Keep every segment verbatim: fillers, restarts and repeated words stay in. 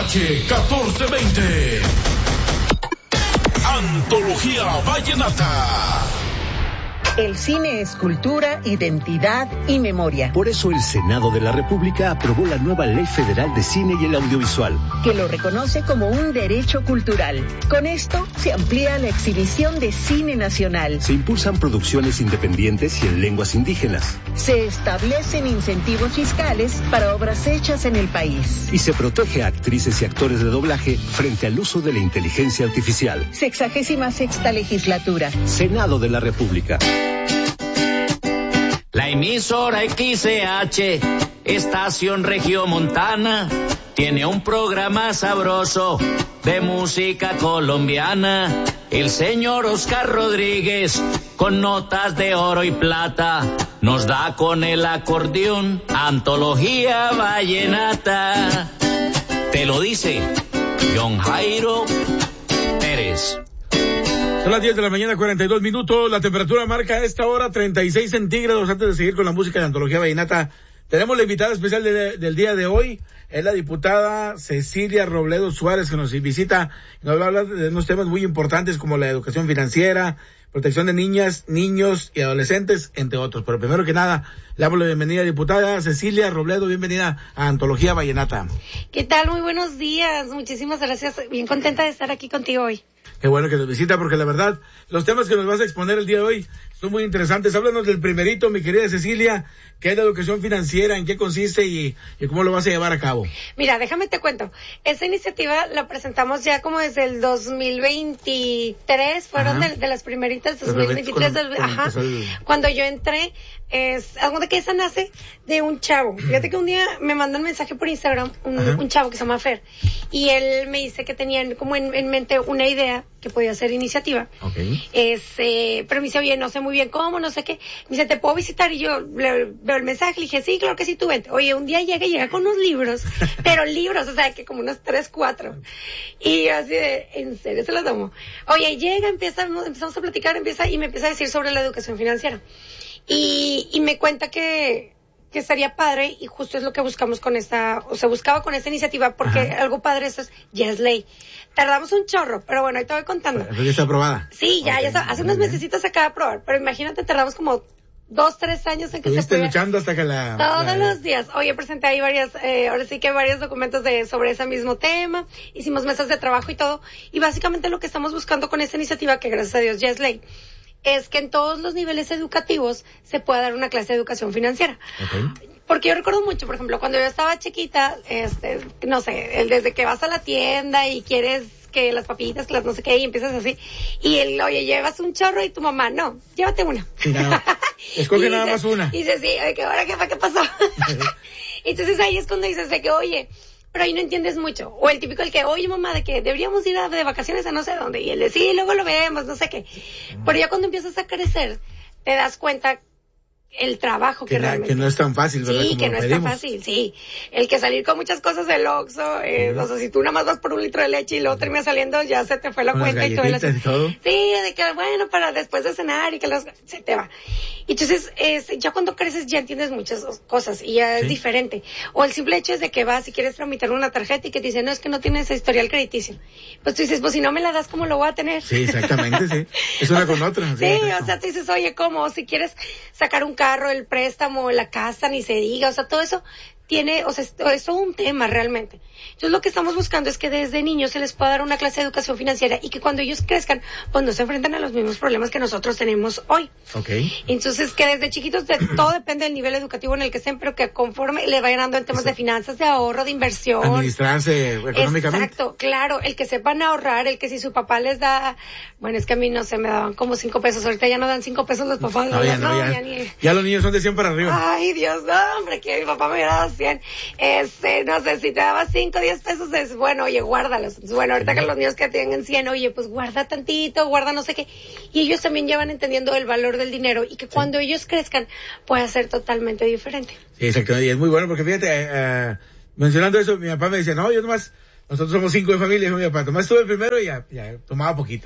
H catorce veinte. Antología Vallenata. El cine es cultura, identidad y memoria. Por eso el Senado de la República aprobó la nueva Ley Federal de Cine y el Audiovisual, que lo reconoce como un derecho cultural. Con esto se amplía la exhibición de cine nacional. Se impulsan producciones independientes y en lenguas indígenas. Se establecen incentivos fiscales para obras hechas en el país. Y se protege a actrices y actores de doblaje frente al uso de la inteligencia artificial. Sexagésima sexta legislatura. Senado de la República. La emisora X C H, estación regiomontana, tiene un programa sabroso de música colombiana. El señor Oscar Rodríguez, con notas de oro y plata, nos da con el acordeón Antología Vallenata. Te lo dice John Jairo Pérez. Son las diez de la mañana, cuarenta y dos minutos. La temperatura marca a esta hora treinta y seis centígrados. Antes de seguir con la música de Antología Vallenata, tenemos la invitada especial de, del día de hoy. Es la diputada Cecilia Robledo Suárez, que nos visita y nos va a hablar de unos temas muy importantes como la educación financiera, protección de niñas, niños y adolescentes, entre otros. Pero primero que nada, le damos la bienvenida, diputada Cecilia Robledo. Bienvenida a Antología Vallenata. ¿Qué tal? Muy buenos días. Muchísimas gracias. Bien contenta de estar aquí contigo hoy. Qué bueno que nos visita, porque la verdad, los temas que nos vas a exponer el día de hoy son muy interesantes. Háblanos del primerito, mi querida Cecilia, ¿qué es la educación financiera? ¿En qué consiste y, y cómo lo vas a llevar a cabo? Mira, déjame te cuento. Esta iniciativa la presentamos ya como desde el dos mil veintitrés, fueron de, de las primeritas, dos mil veintitrés, cuando, del, ajá, el... cuando yo entré. Es algo de que esa nace de un chavo. Fíjate que un día me manda un mensaje por Instagram un, un chavo que se llama Fer, y él me dice que tenían como en, en mente una idea que podía ser iniciativa. Okay. Es, eh, pero me dice, oye, no sé muy bien cómo, no sé qué. Me dice, ¿te puedo visitar? Y yo le, veo el mensaje, le dije, sí, claro que sí, tú vente. Oye, un día llega y llega con unos libros, pero libros, o sea, que como unos tres, cuatro. Y yo así de, en serio se los tomo. Oye, llega, empieza, empezamos a platicar, empieza y me empieza a decir sobre la educación financiera. Y, y me cuenta que, que estaría padre, y justo es lo que buscamos con esta, o se buscaba con esta iniciativa, porque Ajá. algo padre eso es, ya es ley. Tardamos un chorro, pero bueno, ahí te voy contando. ¿Pero ya está aprobada? Sí, ya, okay. ya está, hace unos mesecitos se acaba de aprobar, pero imagínate, tardamos como dos, tres años en que se pudiera. luchando hasta que la... Todos la... los días. Oye, presenté ahí varias, eh, ahora sí que varios documentos de, sobre ese mismo tema, hicimos mesas de trabajo y todo, y básicamente lo que estamos buscando con esta iniciativa, que gracias a Dios ya es ley, es que en todos los niveles educativos se pueda dar una clase de educación financiera. Okay. Porque yo recuerdo mucho, por ejemplo, cuando yo estaba chiquita, este, no sé, el desde que vas a la tienda y quieres que las papitas, que las no sé qué, y empiezas así, y el, oye, llevas un chorro y tu mamá, no, llévate una. Sí, nada, escoge nada más una. Y dices, sí, ¿qué ahora qué, qué pasó? Entonces ahí es cuando dices de que, oye, pero ahí no entiendes mucho. O el típico, el que, oye, mamá, de que deberíamos ir a, de vacaciones a no sé dónde. Y él de, sí, luego lo vemos, no sé qué. Pero ya cuando empiezas a crecer, te das cuenta el trabajo que, que realmente... Que no es tan fácil, ¿verdad? Sí, Como que no es tan fácil, sí. El que salir con muchas cosas del Oxxo, eh, uh-huh. o sea, si tú nada más vas por un litro de leche y luego terminas saliendo, ya se te fue la con cuenta y todo, el... y todo. Sí, de que, bueno, para después de cenar y que los... se te va. Entonces, es, ya cuando creces ya entiendes muchas cosas y ya ¿Sí? es diferente. O el simple hecho es de que vas y quieres tramitar una tarjeta y que te dicen, no, es que no tienes historial crediticio. Pues tú dices, pues si no me la das, ¿cómo lo voy a tener? Sí, exactamente, sí. Es una o sea, con otra. Sí, sí o sea, tú dices, oye, ¿cómo? Si quieres sacar un carro, el préstamo, la casa, ni se diga, o sea, todo eso tiene, o sea, es todo un tema realmente. Entonces lo que estamos buscando es que desde niños se les pueda dar una clase de educación financiera y que cuando ellos crezcan, pues no se enfrenten a los mismos problemas que nosotros tenemos hoy. Okay. Entonces que desde chiquitos de, todo depende del nivel educativo en el que estén, pero que conforme le vayan dando en temas Exacto. de finanzas, de ahorro, de inversión. Administrarse económicamente. Exacto, claro, el que sepan ahorrar, el que si su papá les da, bueno, es que a mí no sé, me daban como cinco pesos, ahorita ya no dan cinco pesos los papás. No, ya, no, ya, ya, ni... ya los niños son de cien para arriba. Ay, Dios, no, hombre, que mi papá me hubiera dado cien. Este, no sé, si te daba cinco, diez pesos, es bueno, oye, guárdalos. Bueno, ahorita que los niños que tengan cien, oye, pues guarda tantito, guarda no sé qué. Y ellos también ya van entendiendo el valor del dinero y que cuando sí. ellos crezcan pueda ser totalmente diferente. Sí, exactamente. Y es muy bueno porque fíjate, eh, mencionando eso, mi papá me dice, no, yo nomás, nosotros somos cinco de familia, y mi papá, nomás tuve el primero y ya, ya tomaba poquito.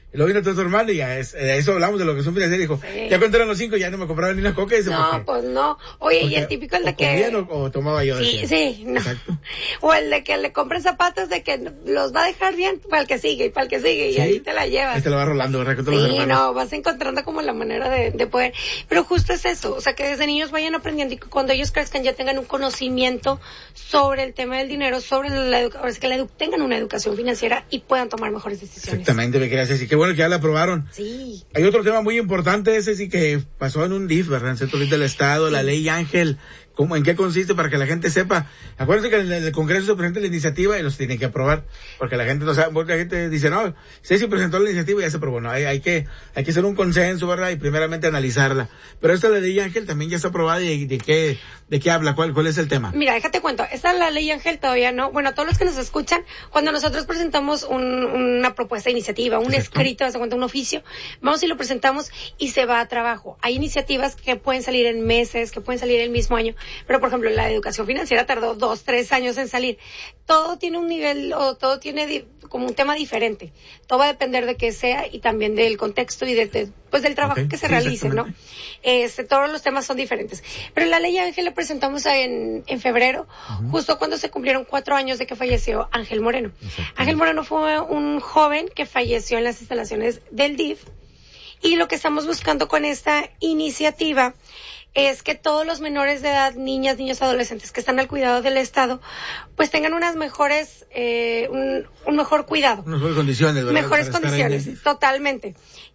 Y luego vino transformando y ya es, de eso hablamos de lo que son financieros. Dijo, sí. Ya cuando eran los cinco ya no me compraban ni una coca. Y dice, no, porque, pues no. Oye, y el típico el de o que... O, o tomaba yo. Sí, sí, no. Exacto. O el de que le compren zapatos de que los va a dejar bien para el que sigue y para el que sigue y sí. Ahí te la llevas. Ahí te lo va rolando, ¿verdad? Con sí, no, vas encontrando como la manera de, de poder. Pero justo es eso, o sea, que desde niños vayan aprendiendo y que cuando ellos crezcan ya tengan un conocimiento sobre el tema del dinero, sobre la educación, que la edu tengan una educación financiera y puedan tomar mejores decisiones. Exactamente, me quería decir, qué bueno que ya la aprobaron. Sí. Hay otro tema muy importante, ese sí que pasó en un D I F, ¿verdad? En el Centro del Estado, sí. La ley Ángel. ¿Cómo, ¿En qué consiste? Para que la gente sepa. Acuérdense que en el, el Congreso se presenta la iniciativa y los tienen que aprobar. Porque la gente no sabe, porque la gente dice, no, sí se presentó la iniciativa y ya se aprobó. No, hay, hay que, hay que hacer un consenso, ¿verdad? Y primeramente analizarla. Pero esta ley Ángel también ya está aprobada y de qué, de qué habla, cuál, cuál es el tema. Mira, déjate cuento. Esta la ley Ángel todavía no. Bueno, todos los que nos escuchan, cuando nosotros presentamos un, una propuesta de iniciativa, un Exacto. escrito, hace cuenta, un oficio, vamos y lo presentamos y se va a trabajo. Hay iniciativas que pueden salir en meses, que pueden salir el mismo año. Pero, por ejemplo, la educación financiera tardó dos, tres años en salir. Todo tiene un nivel, o todo tiene como un tema diferente. Todo va a depender de qué sea y también del contexto y de, de pues del trabajo okay. que se sí, realice, ¿no? Este, todos los temas son diferentes. Pero la ley Ángel la presentamos en, en febrero, uh-huh. justo cuando se cumplieron cuatro años de que falleció Ángel Moreno. Ángel Moreno fue un joven que falleció en las instalaciones del D I F y lo que estamos buscando con esta iniciativa es que todos los menores de edad, niñas, niños, adolescentes que están al cuidado del Estado, pues tengan unas mejores, eh, un, un mejor cuidado. Unas mejores condiciones, ¿verdad? Mejores condiciones, totalmente.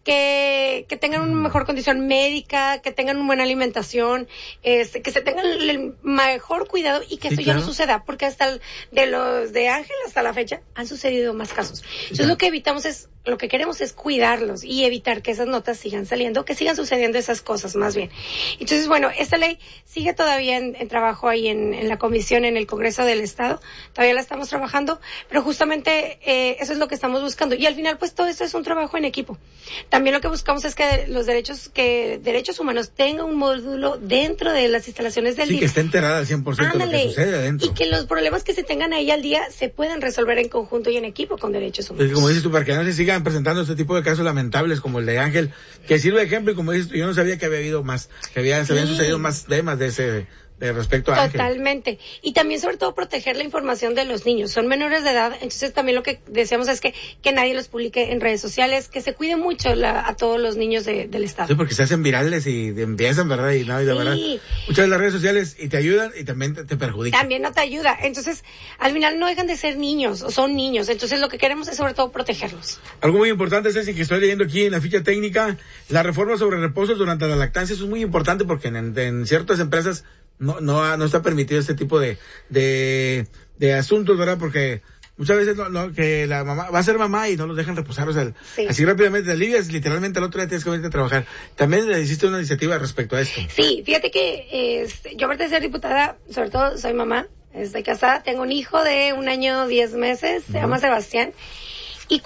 Que, que tengan una mejor condición médica, que tengan una buena alimentación, este, que se tengan el mejor cuidado y que sí, esto claro. ya no suceda, porque hasta el, de los de Ángel hasta la fecha han sucedido más casos. Entonces claro. lo que evitamos es, lo que queremos es cuidarlos y evitar que esas notas sigan saliendo, que sigan sucediendo esas cosas más bien. Entonces, bueno, esta ley sigue todavía en, en trabajo ahí en, en la comisión, en el Congreso del Estado, todavía la estamos trabajando, pero justamente eh, eso es lo que estamos buscando. Y al final, pues todo esto es un trabajo en equipo. También lo que buscamos es que los derechos, que derechos humanos tengan un módulo dentro de las instalaciones del sí, D I F. Que esté enterada al cien por ciento de lo que sucede adentro. Y que los problemas que se tengan ahí al día se puedan resolver en conjunto y en equipo con derechos humanos. Pues como dices tú, para que no se sigan presentando este tipo de casos lamentables como el de Ángel, que sirve de ejemplo, y como dices tú, yo no sabía que había habido más, que había, sí. se habían sucedido más temas de ese... de respecto a Ángel. Totalmente. Y también sobre todo proteger la información de los niños. Son menores de edad, entonces también lo que deseamos es que, que nadie los publique en redes sociales, que se cuide mucho la, a todos los niños de, del Estado. Sí, porque se hacen virales y empiezan, ¿verdad? Y no, y de sí. verdad, muchas de las redes sociales y te ayudan y también te, te perjudican. También no te ayuda. Entonces, al final no dejan de ser niños, o son niños. Entonces lo que queremos es sobre todo protegerlos. Algo muy importante es que estoy leyendo aquí en la ficha técnica, la reforma sobre reposos durante la lactancia. Eso es muy importante porque en, en ciertas empresas no no no está permitido este tipo de de de asuntos, ¿verdad? Porque muchas veces no, no que la mamá va a ser mamá y no los dejan reposar, o sea, sí. así rápidamente te alivias, literalmente al otro día tienes que venir a trabajar. También le hiciste una iniciativa respecto a esto. Sí, fíjate que eh, yo aparte de ser diputada, sobre todo soy mamá, estoy casada, tengo un hijo de un año diez meses, se uh-huh. llama Sebastián, y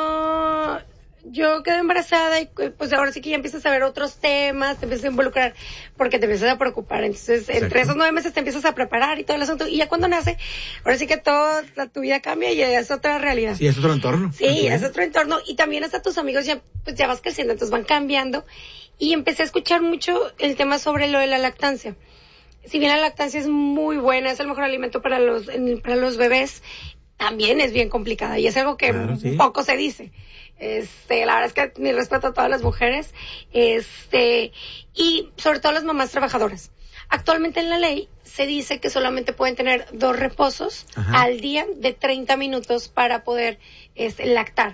cuando yo quedé embarazada y pues ahora sí que ya empiezas a ver otros temas, te empiezas a involucrar porque te empiezas a preocupar. Entonces, Exacto. entre esos nueve meses te empiezas a preparar y todo el asunto. Y ya cuando nace, ahora sí que toda tu vida cambia y ya es otra realidad. Sí, es otro entorno. Sí, okay. es otro entorno. Y también hasta tus amigos ya, pues ya vas creciendo, entonces van cambiando. Y empecé a escuchar mucho el tema sobre lo de la lactancia. Si bien la lactancia es muy buena, es el mejor alimento para los, para los bebés, también es bien complicada y es algo que claro, sí. poco se dice. Este, la verdad es que mi respeto a todas las mujeres, este, y sobre todo las mamás trabajadoras. Actualmente en la ley se dice que solamente pueden tener dos reposos Ajá. al día de treinta minutos para poder este, lactar.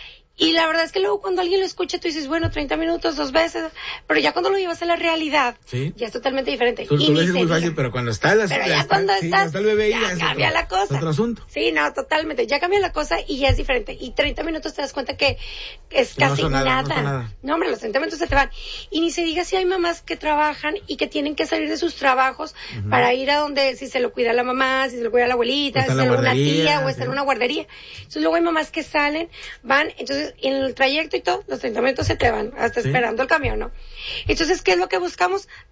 Y la verdad es que luego cuando alguien lo escucha tú dices, bueno, treinta minutos, dos veces, pero ya cuando lo llevas a la realidad, ¿Sí? ya es totalmente diferente. Tú, tú lo dices muy fácil, pero cuando está, la, pero ya, está, cuando sí, estás, está el bebé ya, ya cambia otro, la cosa. Otro asunto. Sí, no, totalmente, ya cambia la cosa y ya es diferente. Y treinta minutos te das cuenta que es casi no nada. nada. No, nada. no, hombre, los treinta minutos se te van. Y ni se diga si hay mamás que trabajan y que tienen que salir de sus trabajos uh-huh. para ir a donde, si se lo cuida la mamá, si se lo cuida la abuelita, si se lo cuida una tía o está en una guardería. Entonces luego hay mamás que salen, van, entonces en el trayecto y todo, los treinta minutos se te van, hasta ¿Sí? esperando el camión, ¿no? Entonces, ¿qué es lo que buscamos?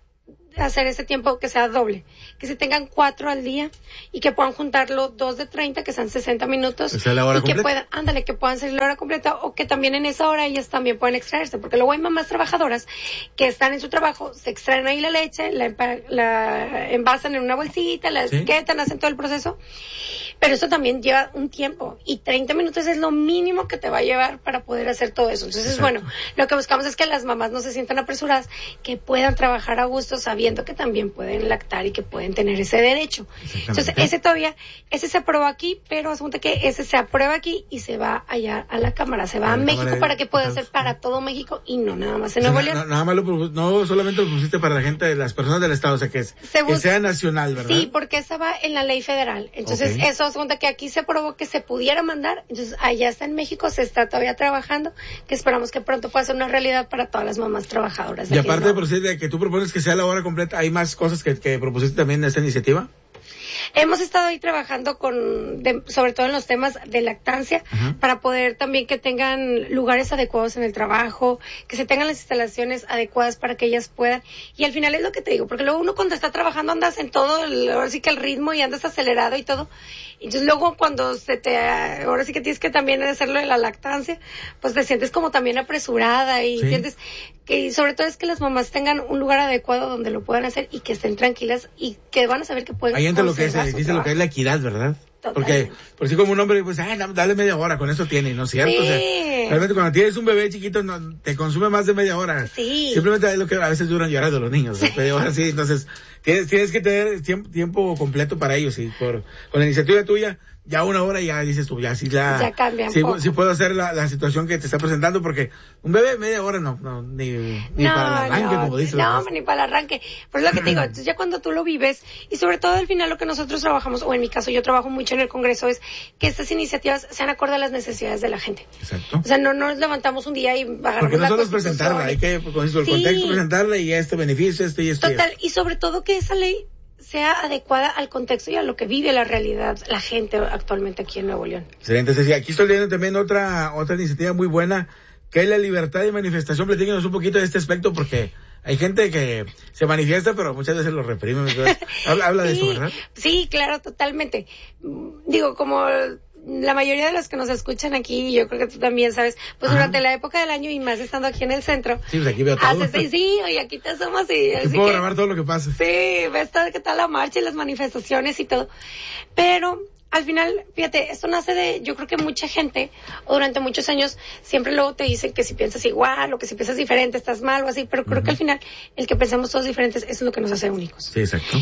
hacer ese tiempo que sea doble, que se tengan cuatro al día y que puedan juntarlo dos de treinta, que sean sesenta minutos, o sea, la hora y completa. que puedan, ándale, que puedan salir la hora completa, o que también en esa hora ellas también pueden extraerse, porque luego hay mamás trabajadoras que están en su trabajo, se extraen ahí la leche, la, empa- la envasan en una bolsita, la ¿Sí? etiquetan, hacen todo el proceso, pero eso también lleva un tiempo, y treinta minutos es lo mínimo que te va a llevar para poder hacer todo eso. Entonces, Exacto. bueno, lo que buscamos es que las mamás no se sientan apresuradas, que puedan trabajar a gusto sabiendo que también pueden lactar y que pueden tener ese derecho. Entonces, ese todavía, ese se aprueba aquí, pero asunto que ese se aprueba aquí y se va allá a la Cámara, se va a, a México de... para que pueda ser para todo México y no nada más en Nuevo León. No, nada más lo, no solamente lo pusiste para la gente, las personas del Estado, o sea, que, es, se que sea nacional, ¿verdad? Sí, porque esa va en la ley federal. Entonces, okay. Eso asunto que aquí se aprobó que se pudiera mandar, entonces allá está en México, se está todavía trabajando, que esperamos que pronto pueda ser una realidad para todas las mamás trabajadoras. Y aparte de, por de que tú propones que sea la hora completa, ¿hay más cosas que, que propusiste también en esta iniciativa? Hemos estado ahí trabajando con, de, sobre todo en los temas de lactancia, uh-huh. para poder también que tengan lugares adecuados en el trabajo, que se tengan las instalaciones adecuadas para que ellas puedan. Y al final es lo que te digo, porque luego uno cuando está trabajando andas en todo, el, ahora sí que el ritmo y andas acelerado y todo. Entonces luego cuando se te, ahora sí que tienes que también hacerlo de la lactancia, pues te sientes como también apresurada y sí. sientes que sobre todo es que las mamás tengan un lugar adecuado donde lo puedan hacer y que estén tranquilas y que van a saber que pueden. Ahí entra lo que es, dice lo que es la equidad, ¿verdad? Totalmente. Porque, por si como un hombre, pues, ay, dale media hora, con eso tiene, ¿no es cierto? Sí. O sea, realmente cuando tienes un bebé chiquito, no, te consume más de media hora. Sí. Simplemente es lo que a veces duran llorando los niños, ¿no? Media hora sí, entonces, tienes, tienes que tener tiempo, tiempo completo para ellos, y por, con la iniciativa tuya, ya una hora ya dices tú, ya sí la... Ya cambia un sí, poco. sí puedo hacer la, la situación que te está presentando, porque un bebé media hora no, no ni, ni no, para el arranque, no, como dices. No, ni para el arranque. Por lo que te digo, entonces ya cuando tú lo vives, y sobre todo al final lo que nosotros trabajamos, o en mi caso yo trabajo mucho en el Congreso, es que estas iniciativas sean acorde a las necesidades de la gente. Exacto. O sea, no nos levantamos un día y agarramos porque no la solo es presentarla, hay que, con eso, el sí. contexto, presentarla y este beneficio, este y este. Total, y sobre todo que esa ley sea adecuada al contexto y a lo que vive la realidad, la gente actualmente aquí en Nuevo León. Excelente, Ceci. Aquí estoy leyendo también otra otra iniciativa muy buena, que es la libertad de manifestación. Platíquenos un poquito de este aspecto, porque hay gente que se manifiesta, pero muchas veces lo reprimen. habla habla de sí, eso, ¿verdad? Sí, claro, totalmente. Digo, como la mayoría de los que nos escuchan aquí, yo creo que tú también sabes, pues Ajá. durante la época del año y más estando aquí en el centro. Sí, pues aquí veo todo. Haces, sí, y aquí te asomas y... Aquí puedo que, grabar todo lo que pasa. Sí, ves todo, qué tal la marcha y las manifestaciones y todo. Pero al final, fíjate, esto nace de, yo creo que mucha gente, o durante muchos años, siempre luego te dicen que si piensas igual, o que si piensas diferente, estás mal, o así, pero creo uh-huh. que al final, el que pensamos todos diferentes, eso es lo que nos hace únicos. Sí, exacto.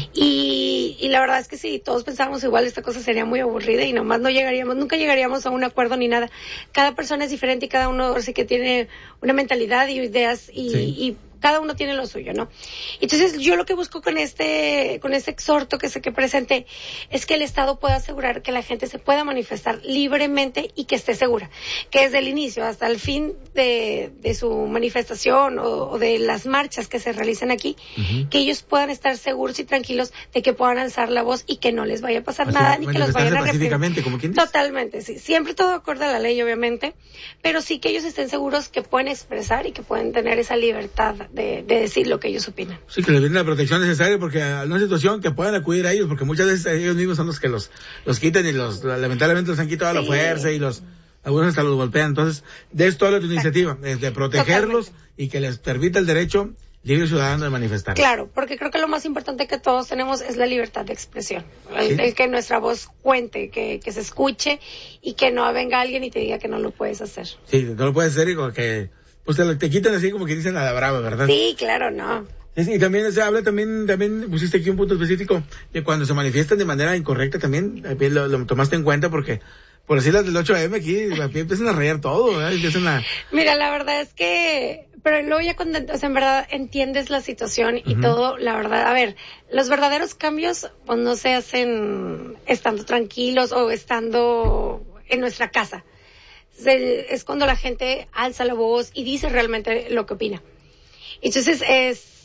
Y, y la verdad es que si todos pensáramos igual, esta cosa sería muy aburrida y nomás no llegaríamos, nunca llegaríamos a un acuerdo ni nada. Cada persona es diferente y cada uno sí que tiene una mentalidad y ideas y, sí. y cada uno tiene lo suyo, ¿no? Entonces, yo lo que busco con este, con este exhorto que sé que presenté, es que el Estado pueda asegurar que la gente se pueda manifestar libremente y que esté segura. Que desde el inicio hasta el fin de, de su manifestación o, o de las marchas que se realicen aquí, uh-huh. que ellos puedan estar seguros y tranquilos de que puedan alzar la voz y que no les vaya a pasar o nada, sea, ni que los vayan a reprimir. ¿Como quién dice? Totalmente, sí. Siempre todo acorde a la ley, obviamente, pero sí que ellos estén seguros que pueden expresar y que pueden tener esa libertad De, de decir lo que ellos opinan. Sí, que les den la protección necesaria, porque en una situación que puedan acudir a ellos, porque muchas veces ellos mismos son los que los los quitan y los lamentablemente los han quitado sí. a la fuerza y los algunos hasta los golpean. Entonces, de esto habla tu iniciativa, es de protegerlos Totalmente. Y que les permita el derecho libre ciudadano de manifestar. Claro, porque creo que lo más importante que todos tenemos es la libertad de expresión, el, ¿Sí? el que nuestra voz cuente, que, que se escuche y que no venga alguien y te diga que no lo puedes hacer. Sí, no lo puedes hacer y como que pues te, te quitan así como que dicen a la brava, ¿verdad? Sí, claro, no. Sí, y también se habla, también, también pusiste aquí un punto específico, de cuando se manifiestan de manera incorrecta también, lo, lo tomaste en cuenta porque, por decir las del ocho eme aquí, aquí empiezan a rayar todo, ¿verdad? Empiezan a... Mira, la verdad es que, pero luego ya cuando, o sea, en verdad entiendes la situación y uh-huh. todo, la verdad, a ver, los verdaderos cambios, pues no se hacen estando tranquilos o estando en nuestra casa. Es cuando la gente alza la voz y dice realmente lo que opina. Entonces es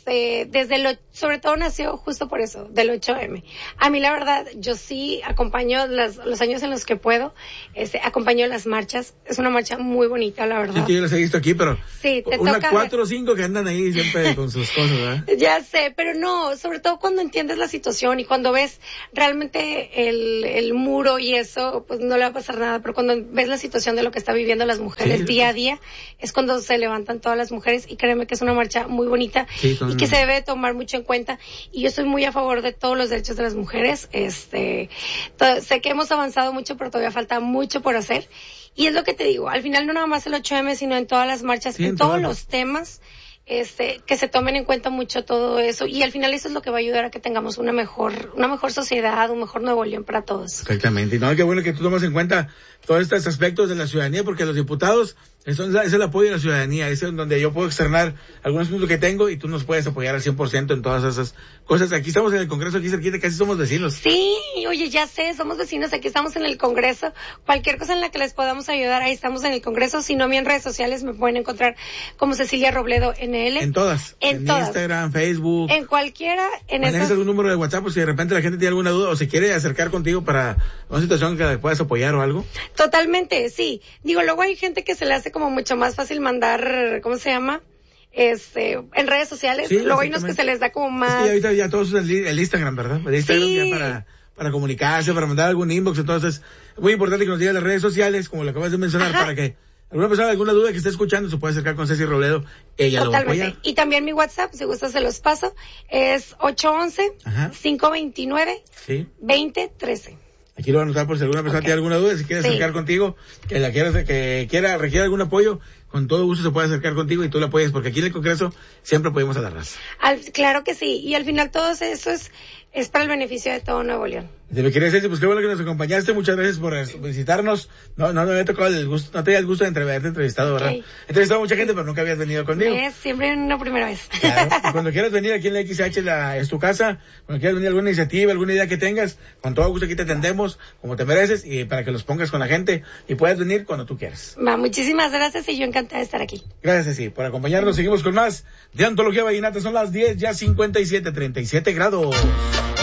este, desde lo, sobre todo nació justo por eso, del ocho eme. A mí la verdad, yo sí acompaño las, los años en los que puedo, este, acompaño las marchas. Es una marcha muy bonita, la verdad. Sí, que yo les he visto aquí, pero sí, te una toca cuatro o cinco que andan ahí siempre con sus cosas, ¿verdad? Ya sé, pero no, sobre todo cuando entiendes la situación y cuando ves realmente el, el muro y eso, pues no le va a pasar nada, pero cuando ves la situación de lo que están viviendo las mujeres sí, día a día, es cuando se levantan todas las mujeres, y créeme que es una marcha muy bonita sí, y que se debe tomar mucho en cuenta, y yo estoy muy a favor de todos los derechos de las mujeres. Este, to- sé que hemos avanzado mucho, pero todavía falta mucho por hacer, y es lo que te digo, al final no nada más el ocho eme, sino en todas las marchas, sí, en, en todos los temas, este, que se tomen en cuenta mucho todo eso, y al final eso es lo que va a ayudar a que tengamos una mejor, una mejor sociedad, un mejor Nuevo León para todos. Exactamente, y no, qué bueno que tú tomas en cuenta todos estos aspectos de la ciudadanía, porque los diputados, eso es, es el apoyo de la ciudadanía, es en donde yo puedo externar algunos puntos que tengo y tú nos puedes apoyar al cien por ciento en todas esas cosas. Aquí estamos en el Congreso, aquí cerquita, casi somos vecinos. Sí, oye, ya sé, somos vecinos, aquí estamos en el Congreso, cualquier cosa en la que les podamos ayudar, ahí estamos en el Congreso. Si no, a mí en redes sociales me pueden encontrar como Cecilia Robledo N L. En todas, en, en todas. Instagram, Facebook. En cualquiera, en ¿Manejas esas... algún número de WhatsApp por si de repente la gente tiene alguna duda o se quiere acercar contigo para una situación que puedas apoyar o algo? Totalmente, sí. Digo, luego hay gente que se le hace como mucho más fácil mandar, ¿cómo se llama? Este, en redes sociales. Sí, luego hay unos que se les da como más... Es que ahorita ya todos usan el, el Instagram, ¿verdad? El Instagram sí. ya para, para comunicarse, para mandar algún inbox. Entonces, es muy importante que nos digan las redes sociales, como lo acabas de mencionar, Ajá. para que alguna persona, alguna duda que esté escuchando, se puede acercar con Ceci Robledo. Ella Totalmente. Lo va a apoyar. Y también mi WhatsApp, si gustas se los paso, es ocho once, cinco veintinueve, sí. veinte trece. Aquí lo voy a anotar por si alguna persona okay. tiene alguna duda, si quiere sí. acercar contigo, que la quiera, que quiera, requiera algún apoyo, con todo gusto se puede acercar contigo y tú la apoyas, porque aquí en el Congreso siempre apoyamos a la raza. Al, claro que sí, y al final todo eso es, es para el beneficio de todo Nuevo León. Te me quería decir, pues qué bueno que nos acompañaste, muchas gracias por visitarnos. No, no, no me había tocado el gusto, no tenía el gusto de entre, haberte entrevistado, ¿verdad? Okay. He entrevistado a mucha gente, pero nunca habías venido conmigo. Es siempre una primera vez. Claro, y cuando quieras venir aquí en la X H, la, es tu casa, cuando quieras venir alguna iniciativa, alguna idea que tengas, con todo gusto aquí te atendemos, como te mereces, y para que los pongas con la gente, y puedas venir cuando tú quieras. Va, muchísimas gracias, y yo encantada de estar aquí. Gracias, sí, por acompañarnos. Seguimos con más de Antología Vallenata. Son las diez, ya cincuenta y siete, treinta y siete grados.